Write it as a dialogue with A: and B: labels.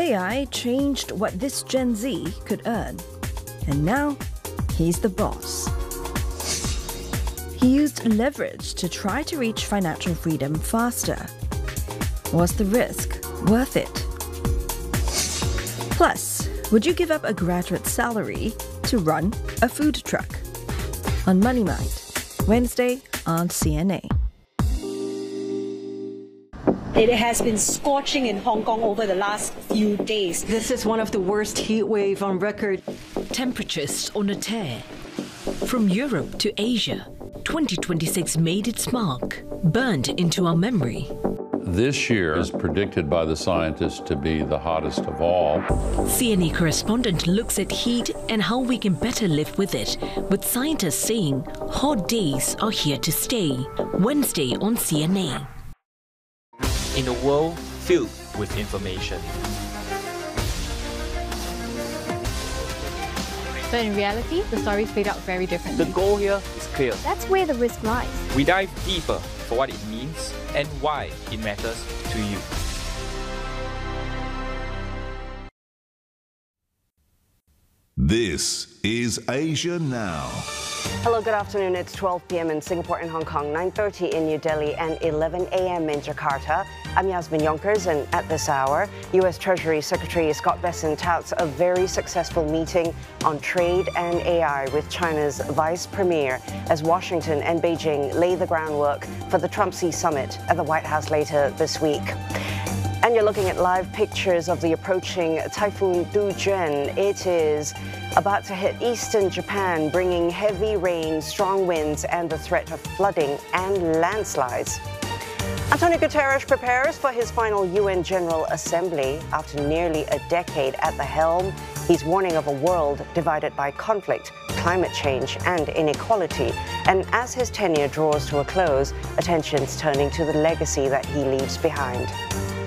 A: AI changed what this Gen Z could earn. And now, he's the boss. He used leverage to try to reach financial freedom faster. Was the risk worth it? Plus, would you give up a graduate salary to run a food truck? On Money Mind, Wednesday on CNA.
B: It has been scorching in Hong Kong over the last few days.
C: This is one of the worst heat wave on record.
D: Temperatures on a tear. From Europe to Asia, 2026 made its mark, burned into our memory.
E: This year is predicted by the scientists to be the hottest of all.
D: CNA correspondent looks at heat and how we can better live with it, with scientists saying hot days are here to stay. Wednesday on CNA.
F: In a world filled with information.
G: But in reality, the stories played out very differently.
F: The goal here is clear.
G: That's where the risk lies.
F: We dive deeper for what it means and why it matters to you.
H: This is Asia Now.
I: Hello, good afternoon. It's 12 p.m. in Singapore and Hong Kong, 9:30 in New Delhi, and 11 a.m. in Jakarta. I'm Yasmin Yonkers, and at this hour, U.S. Treasury Secretary Scott Bessent touts a very successful meeting on trade and AI with China's Vice Premier as Washington and Beijing lay the groundwork for the Trump-Xi summit at the White House later this week. And you're looking at live pictures of the approaching Typhoon Dujuan. It is about to hit eastern Japan, bringing heavy rain, strong winds, and the threat of flooding and landslides. Antonio Guterres prepares for his final UN General Assembly. After nearly a decade at the helm, he's warning of a world divided by conflict, climate change, and inequality. And as his tenure draws to a close, attention's turning to the legacy that he leaves behind.